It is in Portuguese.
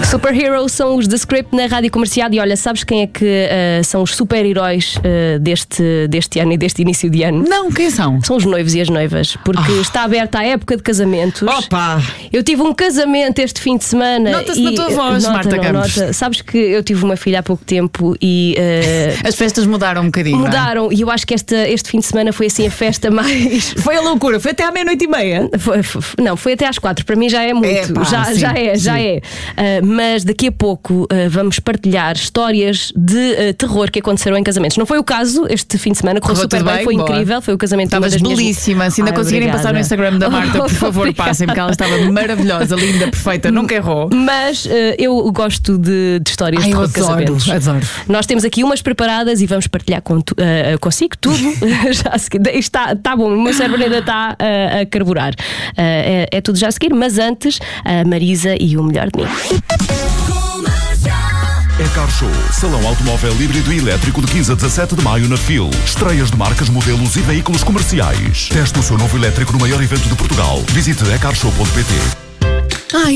Superheroes são os The Script na Rádio Comercial. E olha, sabes quem é que são os super-heróis deste ano e deste início de ano? Não, quem são? São os noivos e as noivas, porque está aberta a época de casamentos. Opa! Eu tive um casamento este fim de semana. Nota-se na tua voz, Marta Campos. Sabes que eu tive uma filha há pouco tempo e as festas mudaram um bocadinho. Mudaram, não é? E eu acho que este fim de semana foi assim a festa mais. Foi a loucura, foi até à 00:30. Não, foi até às 4. Para mim já é muito. Já é. Mas daqui a pouco vamos partilhar histórias de terror que aconteceram em casamentos. Não foi o caso este fim de semana, correu super bem, foi incrível. Foi o casamento. Estavas belíssima. Se ainda conseguirem passar no Instagram da Marta, por favor, passem, porque ela estava maravilhosa, linda, perfeita, nunca errou. Mas eu gosto de histórias de terror de casamentos. Adoro. Nós temos aqui umas preparadas e vamos partilhar consigo tudo. Já a seguir. Está bom, o meu cérebro ainda está a carburar. É tudo já a seguir, mas antes, a Marisa e o melhor de mim. Car Show, salão automóvel híbrido e elétrico de 15 a 17 de maio na FIL. Estreias de marcas, modelos e veículos comerciais. Teste o seu novo elétrico no maior evento de Portugal. Visite ecarshow.pt.